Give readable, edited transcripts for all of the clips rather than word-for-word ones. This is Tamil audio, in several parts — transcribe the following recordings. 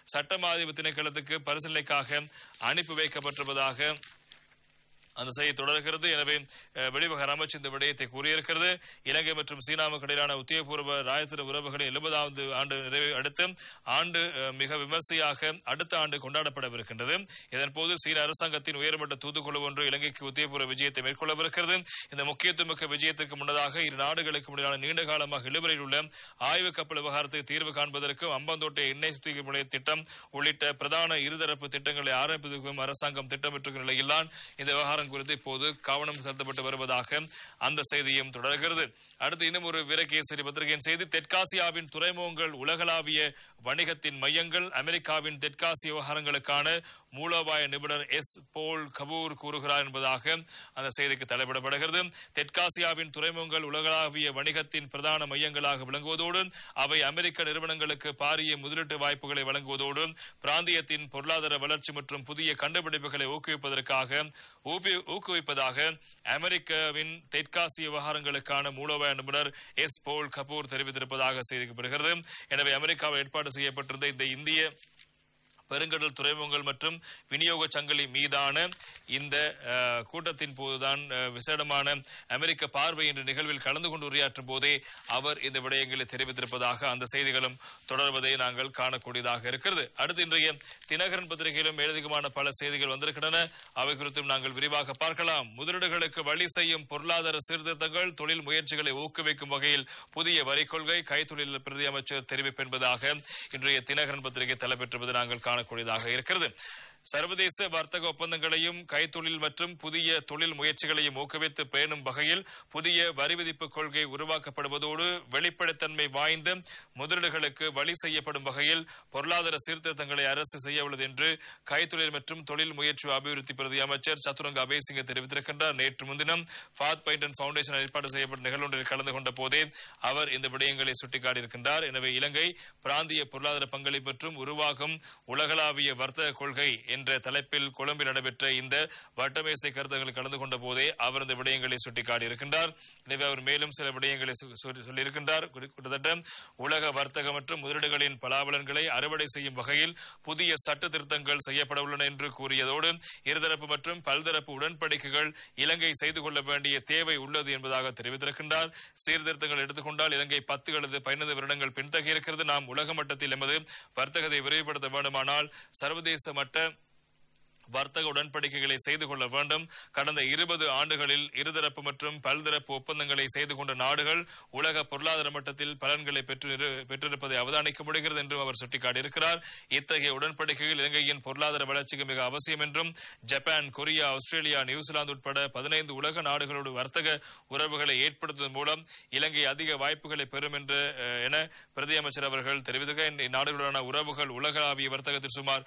சட்டமாதிப திணைக்களத்துக்கு பரிசீலனைக்காக அனுப்பி வைக்கப்பட்டிருப்பதாக அந்த செய்தி தொடர்கிறது. எனவே வெளிவகார அமைச்சு இந்த விடயத்தை கூறியிருக்கிறது. இலங்கை மற்றும் சீனாவுக்கு இடையிலான உத்தியோகபூர்வ ராஜதந்திர உறவுகளின் 70வது ஆண்டு நிறைவை அடுத்து ஆண்டு மிக விமர்சையாக அடுத்த ஆண்டு கொண்டாடப்படவிருக்கின்றது. இதன்போது சீன அரசாங்கத்தின் உயர்மட்ட தூதுக்குழு ஒன்று இலங்கைக்கு உத்தியோகபூர்வ விஜயத்தை மேற்கொள்ளவிருக்கிறது. இந்த முக்கியத்துவமிக்க விஜயத்திற்கு முன்னதாக இரு நாடுகளுக்கு இடையிலான நீண்ட காலமாக இழுபறையில் உள்ள ஆய்வு கப்பல் விவகாரத்துக்கு தீர்வு காண்பதற்கும் அம்பாந்தோட்டை எண்ணெய் சுத்திகரிப்பு திட்டம் உள்ளிட்ட பிரதான இருதரப்பு திட்டங்களை ஆரம்பிப்பதற்கும் அரசாங்கம் திட்டமிட்டிருக்கும் நிலையில்தான் இந்த விவகாரம் குறித்து இப்போது கவனம் செலுத்தப்பட்டு வருவதாக அந்த செய்தியும் தொடர்கிறது. அடுத்து இன்னும் ஒரு வீரகேசரி பத்திரிகையின் செய்தி. தெற்காசியாவின் துறைமுகங்கள் உலகளாவிய வணிகத்தின் மையங்கள், அமெரிக்காவின் தெற்காசிய விவகாரங்களுக்கான மூலோபாய நிபுணர் போல் கபூர் கூறுகிறார் என்பதாக அந்த செய்திக்கு தலைப்பிடப்படுகிறது. தெற்காசியாவின் துறைமுகங்கள் உலகளாவிய வணிகத்தின் பிரதான மையங்களாக விளங்குவதோடு அவை அமெரிக்க நிறுவனங்களுக்கு பாரிய முதலீட்டு வாய்ப்புகளை வழங்குவதோடு பிராந்தியத்தின் பொருளாதார வளர்ச்சி மற்றும் புதிய கண்டுபிடிப்புகளை ஊக்குவிப்பதாக அமெரிக்காவின் தெற்காசிய விவகாரங்களுக்கான மூலோபாய நிபுணர் போல் கபூர் தெரிவித்திருப்பதாக செய்திக்கப்படுகிறது. எனவே அமெரிக்காவில் ஏற்பாடு செய்யப்பட்டிருந்த இந்த இந்திய பெருங்கடல் துறைமுகங்கள் மற்றும் விநியோக சங்கிலி மீதான இந்த கூட்டத்தின் போதுதான் விசேடமான அமெரிக்க பார்வை என்ற நிகழ்வில் கலந்து கொண்டு உரையாற்றும் போதே அவர் இந்த விடயங்களை தெரிவித்திருப்பதாக அந்த செய்திகளும் தொடர்வதை நாங்கள் காணக்கூடியதாக இருக்கிறது. அடுத்து இன்றைய தினகரன் பத்திரிகையிலும் மேலதிகமான பல செய்திகள் வந்திருக்கின்றன. அவை குறித்தும் நாங்கள் விரிவாக பார்க்கலாம். முதலீடுகளுக்கு வழி செய்யும் பொருளாதார சீர்திருத்தங்கள், தொழில் முயற்சிகளை ஊக்குவிக்கும் வகையில் புதிய வரி கொள்கை, கைத்தொழில் பிரதி அமைச்சர் தெரிவிப்பு என்பதாக இன்றைய தினகரன் பத்திரிகை தலைப்பெற்றிருப்பது நாங்கள் காணக்கூடியதாக இருக்கிறது. சர்வதேச வர்த்தக ஒப்பந்தங்களையும் கைத்தொழில் மற்றும் புதிய தொழில் முயற்சிகளையும் ஊக்குவித்து பேணும் வகையில் புதிய வரி விதிப்பு கொள்கை உருவாக்கப்படுவதோடு வெளிப்படைத்தன்மை வாய்ந்த முதலீடுகளுக்கு வழி செய்யப்படும் வகையில் பொருளாதார சீர்திருத்தங்களை அரசு செய்ய உள்ளது என்று கைத்தொழில் மற்றும் தொழில் முயற்சி அபிவிருத்தி பிரதி அமைச்சர் சதுரங்க அபேசிங்க தெரிவித்திருக்கின்றார். நேற்று முன்தினம் ஃபாத் பைண்டன் பவுண்டேஷன் ஏற்பாடு செய்யப்பட்ட நிகழ்வொன்றில் கலந்து கொண்ட போதே அவர் இந்த விடயங்களை சுட்டிக்காட்டியிருக்கின்றார். எனவே இலங்கை பிராந்திய பொருளாதார பங்களிப்பு மற்றும் உருவாகும் உலகளாவிய வர்த்தக கொள்கை என்ற தலைப்பில் கொழும்பில் நடைபெற்ற இந்த வட்டமேசை கருத்துக்களில் கலந்து கொண்ட போதே அவர் இந்த விடயங்களை சுட்டிக்காட்டியிருக்கின்றார். எனவே அவர் மேலும் சில விடயங்களை சொல்லியிருக்கின்றார். கிட்டத்தட்ட உலக வர்த்தக மற்றும் முதலீடுகளின் பலாபலன்களை அறுவடை செய்யும் வகையில் புதிய சட்ட திருத்தங்கள் செய்யப்பட உள்ளன என்று கூறியதோடு இருதரப்பு மற்றும் பல்தரப்பு உடன்படிக்கைகள் இலங்கை செய்து கொள்ள வேண்டிய தேவை உள்ளது என்பதாக தெரிவித்திருக்கின்றார். சீர்திருத்தங்கள் எடுத்துக்கொண்டால் இலங்கை 10 அல்லது 15 வருடங்கள் பின்தங்கி இருக்கிறது. நாம் உலக மட்டத்தில் எமது வர்த்தகத்தை விரைவுபடுத்த வேண்டுமானால் சர்வதேச மட்ட வர்த்தக உடன்படிக்கைகளை செய்து கொள்ள வேண்டும். கடந்த 20 ஆண்டுகளில் இருதரப்பு மற்றும் பல்தரப்பு ஒப்பந்தங்களை செய்து கொண்ட நாடுகள் உலக பொருளாதார மட்டத்தில் பலன்களை பெற்றிருப்பதை அவதானிக்க முடிகிறது என்றும் அவர் சுட்டிக்காட்டியிருக்கிறார். இத்தகைய உடன்படிக்கைகள் இலங்கையின் பொருளாதார வளர்ச்சிக்கு மிக அவசியம் என்றும் ஜப்பான், கொரியா, ஆஸ்திரேலியா, நியூசிலாந்து உட்பட 15 உலக நாடுகளோடு வர்த்தக உறவுகளை ஏற்படுத்துவதன் மூலம் இலங்கை அதிக வாய்ப்புகளை பெறும் என பிரதி அமைச்சர் அவர்கள் தெரிவித்திருக்கிறார். இந்நாடுகளுடனான உறவுகள் உலகளாவிய வர்த்தகத்தில் சுமார்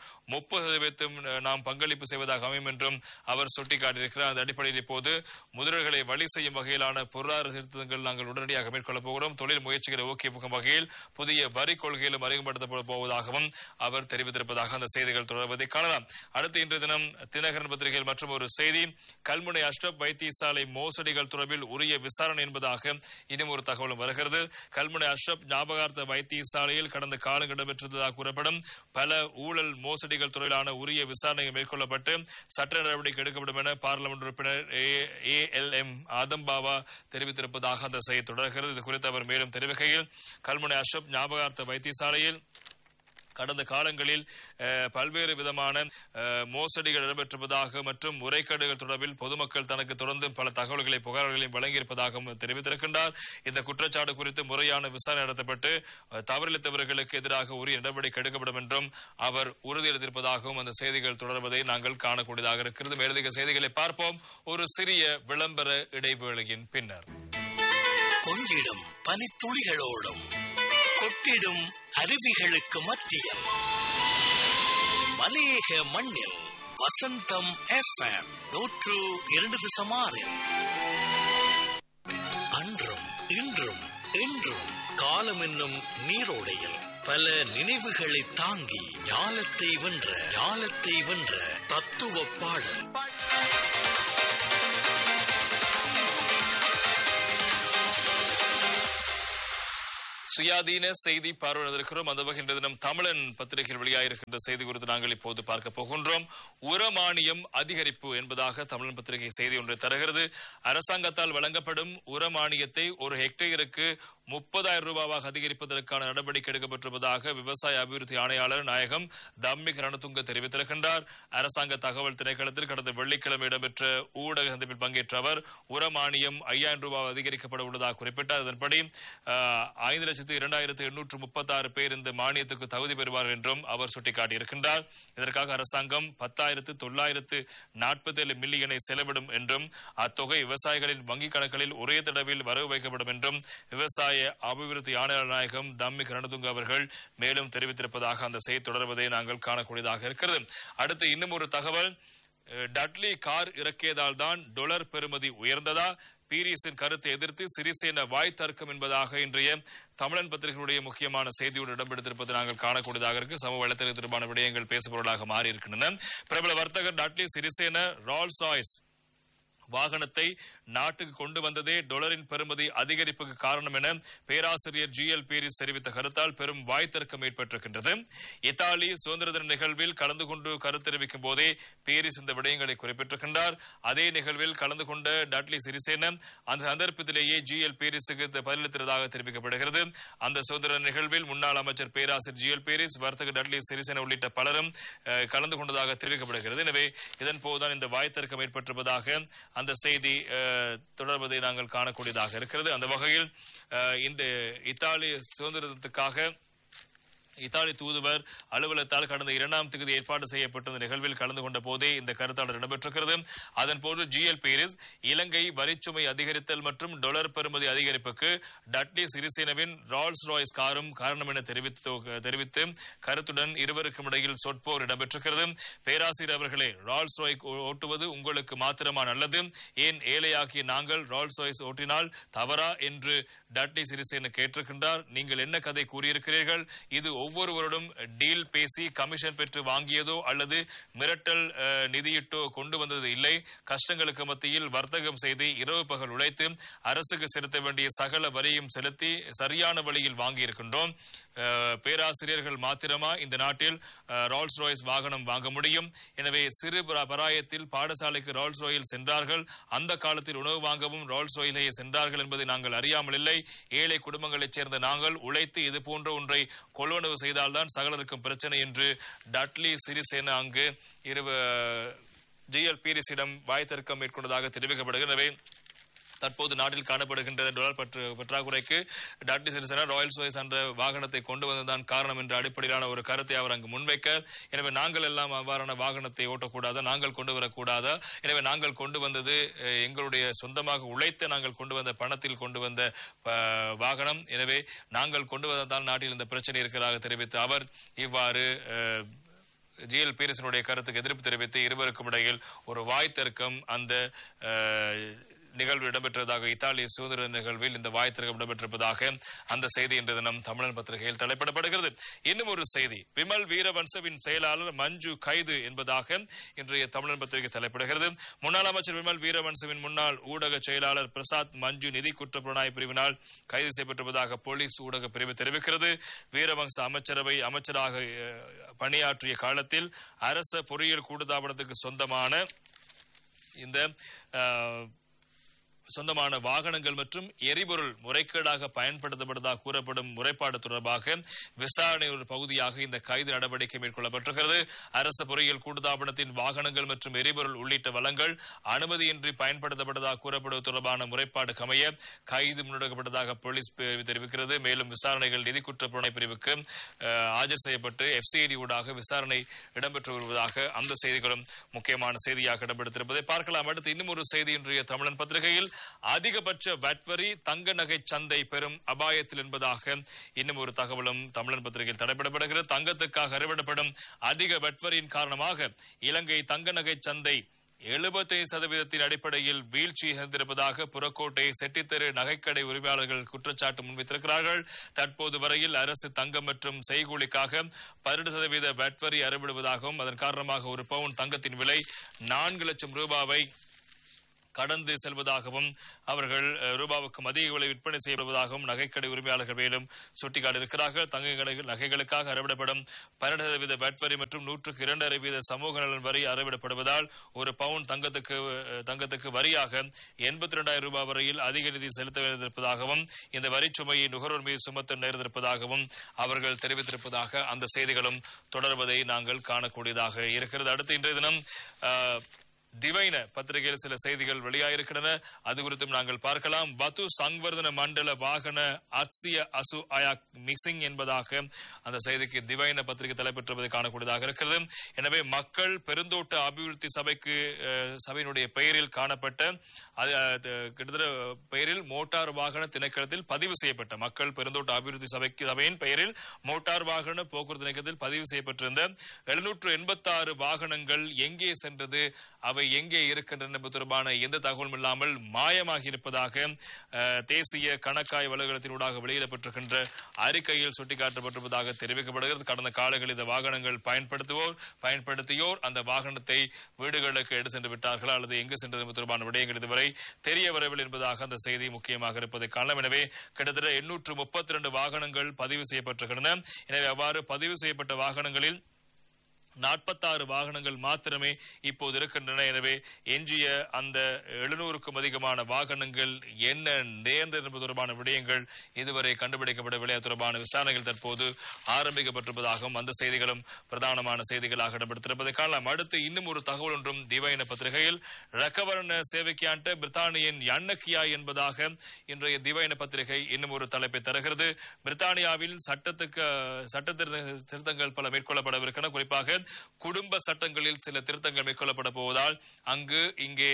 30% நாம் பங்களிப்பு செய்வதாக அமையும் என்றும் அவர் சுட்டிக்காட்டியிருக்கிறார். அந்த அடிப்படையில் இப்போது முதலீடுகளை வழி செய்யும் வகையிலான பொருளாதார திருத்தங்கள் நாங்கள் உடனடியாக மேற்கொள்ளப் போகிறோம். தொழில் முயற்சிகளை ஊக்குவிக்கும் வகையில் புதிய வரி கொள்கையிலும் அறிமுகப்படுத்தப்பட போவதாகவும் அவர் தெரிவித்திருப்பதாக அந்த செய்திகள் தொடர்வதை காணலாம். அடுத்து இன்றைய தினம் தினகரன் பத்திரிகையில் மற்றும் ஒரு செய்தி. கல்முனை அஷ்ரப் வைத்தியசாலை மோசடிகள் தொடர்பில் உரிய விசாரணை என்பதாக இன்னும் ஒரு தகவலும் வருகிறது. கல்முனை அஷ்ரப் ஞாபகார்த்த வைத்தியசாலையில் கடந்த காலம் இடம்பெற்றதாக கூறப்படும் பல ஊழல் மோசடிகள் தொடர்பிலான உரிய விசாரணையை மேற்கொள்ளப்பட்டு சட்ட நடவடிக்கை எடுக்கப்படும் என பார்லிமெண்ட் உறுப்பினர் ALM ஆதம்பாவா தெரிவித்திருப்பதாக அந்த செய்தி தொடர்கிறது. இது குறித்து அவர் மேலும் தெரிவிக்கையில் கல்முனை அஷ்ரப் ஞாபகார்த்த வைத்தியசாலையில் கடந்த காலங்களில் பல்வேறு விதமான மோசடிகள் இடம்பெற்றிருப்பதாக மற்றும் முறைகேடுகள் தொடர்பில் பொதுமக்கள் தனக்கு தொடர்ந்து பல தகவல்களை புகார்களையும் வழங்கியிருப்பதாகவும் தெரிவித்திருக்கின்றார். இந்த குற்றச்சாட்டு குறித்து முறையான விசாரணை நடத்தப்பட்டு தவறிழைத்தவர்களுக்கு எதிராக உரிய நடவடிக்கை எடுக்கப்படும் என்றும் அவர் உறுதியளித்திருப்பதாகவும் அந்த செய்திகள் தொடர்வதை நாங்கள் காணக்கூடியதாக இருக்கிறது. மேலதிக செய்திகளை பார்ப்போம் ஒரு சிறிய விளம்பர இடைவேளையின் பின்னர். கொஞ்சிடும் பனித்துளிகளோடும் கொட்டிடும் அருவிகளுக்கு மத்தியில் மலையக மண்ணில் வசந்தம் FM 102.6 அன்றும் இன்றும் என்றும் காலம் என்னும் நீரோடையில் பல நினைவுகளை தாங்கி ஞாலத்தை வென்ற தத்துவ பாடல் சுயாதீன செய்தி பார்வையிட இருக்கிறோம். அந்த வகையில் தினம் தமிழன் பத்திரிகையில் வெளியாகிருக்கின்ற செய்தி குறித்து நாங்கள் இப்போது பார்க்க போகின்றோம். உரமானியம் அதிகரிப்பு என்பதாக தமிழன் பத்திரிகை செய்தி ஒன்றை தருகிறது. அரசாங்கத்தால் வழங்கப்படும் உரமானியத்தை ஒரு ஹெக்டேருக்கு 30,000 ரூபாவாக அதிகரிப்பதற்கான நடவடிக்கை எடுக்கப்பட்டிருப்பதாக விவசாய அபிவிருத்தி ஆணையாளர் நாயகம் தம்மிக் ரணதுங்க தெரிவித்திருக்கின்றார். அரசாங்க தகவல் திணைக்களத்தில் கடந்த வெள்ளிக்கிழமை இடம்பெற்ற ஊடக சந்திப்பில் பங்கேற்ற அவர் உரமானியம் 5,000 ரூபாய் அதிகரிக்கப்பட உள்ளதாக குறிப்பிட்டார். அதன்படி 5,02,836 பேர் இந்த மானியத்துக்கு தகுதி பெறுவார்கள் என்றும் அவர் சுட்டிக்காட்டியிருக்கின்றார். இதற்காக அரசாங்கம் 10,947 மில்லியனை செலவிடும் என்றும் அத்தொகை விவசாயிகளின் வங்கிக் கணக்குகளில் ஒரே தடவில் வரவு வைக்கப்படும் என்றும் விவசாய அபிவிருத்தி ஆணையாளர் நாயகம் தம்மிக் ரணதுங்க அவர்கள் மேலும் தெரிவித்திருப்பதாக அந்த செய்தி தொடர்வதை நாங்கள் காணக்கூடியதாக இருக்கிறது. அடுத்து இன்னும் ஒரு தகவல். டட்லி கார் இறக்கியதால் தான் டாலர் பெறுமதி உயர்ந்ததா? பீரிஸின் கருத்தை எதிர்த்து சிறிசேன வாய் தர்க்கம் என்பதாக இன்றைய தமிழன் பத்திரிகையுடைய முக்கியமான செய்தியோடு இடம்பெடுத்திருப்பது நாங்கள் காணக்கூடியதாக இருக்கு. சமூக வலைத்தள தொடர்பான விடயங்கள் பேசுபொருளாக மாறி இருக்கின்றன. பிரபல வர்த்தகர் டட்லி சிறிசேன ரால்ஸ் ராய்ஸ் வாகனத்தை நாட்டுக்கு கொண்டு வந்ததே டாலரின் பெறுமதி அதிகரிப்புக்கு காரணம் என பேராசிரியர் GL பீரிஸ் தெரிவித்த கருத்தால் பெரும் வாய் தர்க்கம் ஏற்பட்டிருக்கின்றது. இத்தாலி சுதந்திர தின நிகழ்வில் கலந்து கொண்டு கருத்து தெரிவிக்கும் போதே பீரிஸ் இந்த விடயங்களை குறிப்பிட்டிருக்கின்றார். அதே நிகழ்வில் கலந்து கொண்ட டட்லி சிறிசேன அந்த சந்தர்ப்பத்திலேயே GL பீரிஸுக்கு பதிலளித்ததாக தெரிவிக்கப்படுகிறது. அந்த சுதந்திர நிகழ்வில் முன்னாள் அமைச்சர் பேராசிரியர் GL பீரிஸ், வர்த்தக டட்லி சிறிசேன உள்ளிட்ட பலரும் கலந்து கொண்டதாக தெரிவிக்கப்படுகிறது. எனவே இதன் போதுதான் இந்த வாய் தர்க்கம் ஏற்பட்டிருப்பதாக அந்த செய்தி தொடர்வதை நாங்கள் காணக்கூடியதாக இருக்கிறது. அந்த வகையில் இந்த இத்தாலி சுதந்திரத்துக்காக இத்தாலி தூதுவர் அலுவலகத்தால் கடந்த 2ஆம் தேதி ஏற்பாடு செய்யப்பட்ட நிகழ்வில் கலந்து கொண்ட போதே இந்த கருத்தாளர் இடம்பெற்றிருக்கிறது. அதன்போது GL பீரிஸ் இலங்கை வரிச்சுமை அதிகரித்தல் மற்றும் டாலர் பெறுமதி அதிகரிப்புக்கு டட்லி சிறிசேனவின் ரால்ஸ் ராய்ஸ் காரும் காரணம் என தெரிவித்து கருத்துடன் இருவருக்கும் இடையில் சொற்போர் இடம்பெற்றிருக்கிறது. பேராசிரியர் அவர்களே, ரால்ஸ் ராய் ஓட்டுவது உங்களுக்கு மாத்திரமா நல்லது? ஏன் ஏழையாக்கிய நாங்கள் ரால்ஸ் ராய்ஸ் ஓட்டினால் தவறா என்று டட்லி சிறிசேன கேட்டிருக்கின்றார். நீங்கள் என்ன கதை கூறியிருக்கிறீர்கள்? இது ஒவ்வொருவருடன் டீல் பேசி கமிஷன் பெற்று வாங்கியதோ அல்லது மிரட்டல் நிதியிட்டோ கொண்டு வந்தது இல்லை. கஷ்டங்களுக்கு மத்தியில் வர்த்தகம் செய்து இரவு பகல் உழைத்து அரசுக்கு செலுத்த வேண்டிய சகல வரியும் செலுத்தி சரியான வழியில் வாங்கியிருக்கின்றோம். பேராசிரியர்கள் மாத்திரமா இந்த நாட்டில் ரால்ஸ் ராய்ஸ் வாகனம் வாங்க முடியும்? எனவே சிறு பராயத்தில் பாடசாலைக்கு ரால்ஸ் ராயில் சென்றார்கள். அந்த காலத்தில் உணவு வாங்கவும் ரால்ஸ் ராயிலேயே சென்றார்கள் என்பதை நாங்கள் அறியாமல் இல்லை. ஏழை குடும்பங்களைச் சேர்ந்த நாங்கள் உழைத்து இது போன்ற ஒன்றை கொள்வனவு செய்தால்தான் சகலருக்கும் பிரச்சனை என்று டட்லி சிறிசேன அங்கு GL பீரிஸிடம் வாய் தர்க்கம் மேற்கொண்டதாக தெரிவிக்கப்படுகிறது. தற்போது நாட்டில் காணப்படுகின்ற டாலர் பற்றாக்குறைக்கு டட்லி சிறிசேன ராயல்ஸ் ராய்ஸ் என்ற வாகனத்தை கொண்டு வந்ததுதான் காரணம் என்ற அடிப்படையிலான ஒரு கருத்தை அவர் அங்கு முன்வைக்க, எனவே நாங்கள் எல்லாம் அவ்வாறான வாகனத்தை ஓட்டக்கூடாதா, நாங்கள் கொண்டு வரக்கூடாதா? எனவே நாங்கள் கொண்டு வந்தது எங்களுடைய சொந்தமாக உழைத்து நாங்கள் கொண்டு வந்த பணத்தில் கொண்டு வந்த வாகனம். எனவே நாங்கள் கொண்டு வந்ததால் நாட்டில் இந்த பிரச்சனை இருக்கிறதாக தெரிவித்து அவர் இவ்வாறு GL பீரிஸினுடைய கருத்துக்கு எதிர்ப்பு தெரிவித்து இருவருக்கும் இடையில் ஒரு வாய் தர்க்கம் அந்த நிகழ்வு இடம்பெற்றதாக இத்தாலிய சுதந்திர நிகழ்வில் இந்த வாய் தர்க்கம் இடம்பெற்றிருப்பதாக அந்த செய்தி இன்று தினம் தமிழன் பத்திரிகையில் தலைப்பிடப்படுகிறது. இன்னும் ஒரு செய்தி. விமல் வீரவன்சவின் செயலாளர் மஞ்சு கைது என்பதாக இன்றைய தமிழன் பத்திரிகை தலைப்பிடுகிறது. முன்னாள் அமைச்சர் விமல் வீரவன்சவின் முன்னாள் ஊடக செயலாளர் பிரசாத் மஞ்சு நிதி குற்ற புலனாய்வு பிரிவினால் கைது செய்யப்பட்டிருப்பதாக போலீஸ் ஊடக பிரிவு தெரிவிக்கிறது. வீரவன்ச அமைச்சராக பணியாற்றிய காலத்தில் அரச பொறியியல் கூட்டுத்தாபனத்துக்கு சொந்தமான வாகனங்கள் மற்றும் எரிபொருள் முறைகேடாக பயன்படுத்தப்பட்டதாக கூறப்படும் முறைப்பாடு தொடர்பாக விசாரணை ஒரு பகுதியாக இந்த கைது நடவடிக்கை மேற்கொள்ளப்பட்டிருக்கிறது. அரசு பொறியியல் கூட்டுத்தாபனத்தின் வாகனங்கள் மற்றும் எரிபொருள் உள்ளிட்ட வளங்கள் அனுமதியின்றி பயன்படுத்தப்பட்டதாக கூறப்படுவது தொடர்பான முறைப்பாடு கமைய கைது முன்னெடுக்கப்பட்டதாக போலீஸ் தெரிவிக்கிறது. மேலும் விசாரணைகள் நிதி குற்ற புலனாய்வு பிரிவுக்கு ஆஜர் செய்யப்பட்டு FCID ஊடாக விசாரணை இடம்பெற்று வருவதாக அந்த செய்திகளும் முக்கியமான செய்தியாக இடம்பெடுத்திருப்பதை பார்க்கலாம். அடுத்து இன்னும் ஒரு செய்தி இன்றைய தமிழன் பத்திரிகையில் அதிகபட்ச வட்வரி தங்க நகை சந்தை பெரும் அபாயத்தில் என்பதாக இன்னும் ஒரு தகவலும் தமிழன் பத்திரிகையில் தடைபடப்படுகிறது. தங்கத்துக்காக அறவிடப்படும் அதிக வட்வரியின் காரணமாக இலங்கை தங்க நகை சந்தை 75% அடிப்படையில் வீழ்ச்சி இருந்திருப்பதாக புறக்கோட்டை செட்டித்தெரு நகைக்கடை உரிமையாளர்கள் குற்றச்சாட்டு முன்வைத்திருக்கிறார்கள். தற்போது வரையில் அரசு தங்கம் மற்றும் செய்கூலிக்காக 12% வட்வரி அறவிடுவதாகவும் அதன் காரணமாக ஒரு பவுன் தங்கத்தின் விலை 4 லட்சம் ரூபாவை கடந்து செல்வதாகவும் அவர்கள் ரூபாவுக்கும் அதிக விலை விற்பனை செய்யப்படுவதாகவும் நகைக்கடை உரிமையாளர்கள் மேலும் சுட்டிக்காட்டியிருக்கிறார்கள். தங்க நகைகளுக்காக அறவிடப்படும் 12% வட் வரி மற்றும் 102% சமூக நலன் வரி அறவிடப்படுவதால் ஒரு பவுண்ட் தங்கத்துக்கு வரியாக 82,000 ரூபாய் வரையில் அதிக நிதி செலுத்த வேண்டியிருப்பதாகவும் இந்த வரி சுமையை நுகர்வோர் மீது சுமத்த நேர்ந்திருப்பதாகவும் அவர்கள் தெரிவித்திருப்பதாக அந்த செய்திகளும் தொடர்வதை நாங்கள் காணக்கூடியதாக இருக்கிறது. அடுத்து இன்றைய தினம் திவைன பத்திரிகையில் சில செய்திகள் வெளியாகிருக்கின்றன. அது குறித்தும் நாங்கள் பார்க்கலாம். வத்து சங்வர்தன மண்டல வாகன அட்சிய அசு அயாக் மிக்சிங் என்பதாக அந்த செய்திக்கு திவைன பத்திரிகை தலைப்பெற்றுவதை காணக்கூடியதாக இருக்கிறது. எனவே மக்கள் பெருந்தோட்ட அபிவிருத்தி சபையினுடைய பெயரில் காணப்பட்ட கிட்டத்தட்ட பெயரில் மோட்டார் வாகன திணைக்களத்தில் பதிவு செய்யப்பட்ட மக்கள் பெருந்தோட்ட அபிவிருத்தி சபையின் பெயரில் மோட்டார் வாகன போக்குவரத்து திணைக்களத்தில் பதிவு செய்யப்பட்டிருந்த 786 வாகனங்கள் எங்கே சென்றது, அவை எங்கே இருக்கின்றன என்பது தொடர்பான எந்த தகவலும் இல்லாமல் மாயமாகி இருப்பதாக தேசிய கணக்காய் அலுவலகத்தினூடாக வெளியிடப்பட்டிருக்கின்ற அறிக்கையில் சுட்டிக்காட்டப்பட்டிருப்பதாக தெரிவிக்கப்படுகிறது. கடந்த காலங்களில் இந்த வாகனங்கள் பயன்படுத்தியோர் அந்த வாகனத்தை வீடுகளுக்கு எடுத்து சென்று விட்டார்களா அல்லது எங்கு சென்றது என்பது தொடர்பான விடயங்கள் இதுவரை தெரிய வரவில்லை என்பதாக அந்த செய்தி முக்கியமாக இருப்பதை காணலாம். எனவே கிட்டத்தட்ட 832 வாகனங்கள் பதிவு செய்யப்பட்டிருக்கின்றன. எனவே அவ்வாறு பதிவு செய்யப்பட்ட வாகனங்களில் 46 வாகனங்கள் மாத்திரமே இப்போது இருக்கின்றன. எனவே எஞ்சிய அந்த 700க்கும் அதிகமான வாகனங்கள் என்ன நேர்ந்தது என்பது தொடர்பான விடயங்கள் இதுவரை கண்டுபிடிக்கப்படவில்லை. தொடர்பான விசாரணைகள் தற்போது ஆரம்பிக்கப்பட்டிருப்பதாகவும் அந்த செய்திகளும் பிரதானமான செய்திகளாக இடம்பெற்றிருப்பதை காணலாம். அடுத்து இன்னும் ஒரு தகவல் ஒன்றும் திவைன பத்திரிகையில் ரக்கவர்ண சேவைக்காண்ட பிரித்தானியின் யன்னக்கியா என்பதாக இன்றைய திவைன பத்திரிகை இன்னும் ஒரு தலைப்பை தருகிறது. பிரித்தானியாவில் சட்ட திருத்தங்கள் பல மேற்கொள்ளப்படவிருக்கின்றன. குறிப்பாக குடும்ப சட்டங்களில் சில திருத்தங்கள் மேற்கொள்ளப்பட போவதால் இங்கே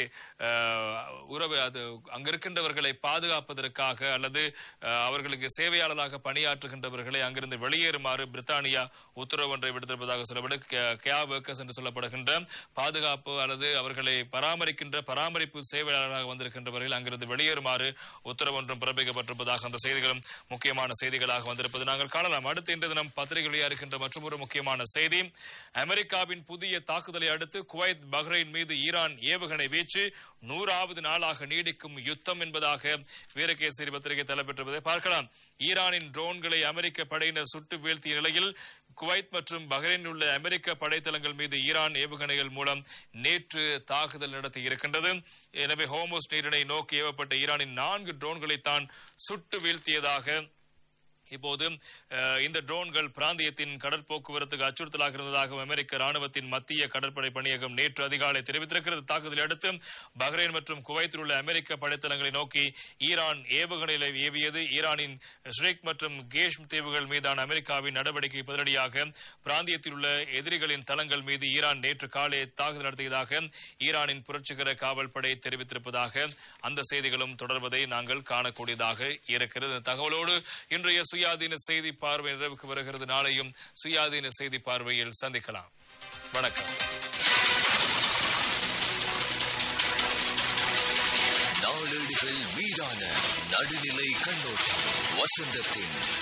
அங்கு இருக்கின்றவர்களை பாதுகாப்பதற்காக அல்லது அவர்களுக்கு சேவையாளராக பணியாற்றுகின்றவர்களை அங்கிருந்து வெளியேறுமாறு பிரித்தானியா உத்தரவு ஒன்றை விடுத்திருப்பதாக சொல்லப்படும். என்று சொல்லப்படுகின்ற பாதுகாப்பு அல்லது அவர்களை பராமரிப்பு சேவையாளராக வந்திருக்கின்றவர்கள் அங்கிருந்து வெளியேறுமாறு உத்தரவு ஒன்றும் பிறப்பிக்கப்பட்டிருப்பதாக அந்த செய்திகளும் முக்கியமான செய்திகளாக வந்திருப்பது நாங்கள் காணலாம். அடுத்த இன்றைய தினம் பத்திரிகைகளில் இருக்கின்ற மற்றொரு முக்கியமான செய்தி, அமெரிக்காவின் புதிய தாக்குதலை அடுத்து குவைத் பஹ்ரைன் மீது ஈரான் ஏவுகணை வீச்சு 100வது நாளாக நீடிக்கும் யுத்தம் என்பதாக வீரகேசரி பத்திரிகை தலைப்பெற்றிருப்பதை பார்க்கலாம். ஈரானின் ட்ரோன்களை அமெரிக்க படையினர் சுட்டு வீழ்த்திய நிலையில் குவைத் மற்றும் பஹ்ரைனில் உள்ள அமெரிக்க படைத்தளங்கள் மீது ஈரான் ஏவுகணைகள் மூலம் நேற்று தாக்குதல் நடத்தி இருக்கின்றது. எனவே ஹோர்முஸ் நீரிணை நோக்கி ஏவப்பட்ட ஈரானின் 4 ட்ரோன்களை தான் சுட்டு வீழ்த்தியதாக இப்போது இந்த ட்ரோன்கள் பிராந்தியத்தின் கடல் போக்குவரத்துக்கு அச்சுறுத்தலாக இருந்ததாக அமெரிக்க ராணுவத்தின் மத்திய கடற்படை பணியகம் நேற்று அதிகாலை தெரிவித்திருக்கிறது. தாக்குதலை அடுத்து பஹ்ரைன் மற்றும் குவைத்தில் உள்ள அமெரிக்க படைத்தளங்களை நோக்கி ஈரான் ஏவுகணைகளை ஏவியது. ஈரானின் ஷ்ரேக் மற்றும் கேஷ் தீவுகள் மீதான அமெரிக்காவின் நடவடிக்கை பதிலடியாக பிராந்தியத்தில் உள்ள எதிரிகளின் தளங்கள் மீது ஈரான் நேற்று காலை தாக்குதல் நடத்தியதாக ஈரானின் புரட்சிகர காவல் படை தெரிவித்திருப்பதாக அந்த செய்திகளும் தொடர்வதை நாங்கள் காணக்கூடியதாக இருக்கிறது. தகவலோடு இன்றைய சுயாதீன செய்தி பார்வை நிறைவுக்கு வருகிறது. நாளையும் சுயாதீன செய்தி பார்வையில் சந்திக்கலாம். வணக்கம். நாளேடுகள் மீதான நடுநிலை கண்ணோட்டம் வசந்தத்தின்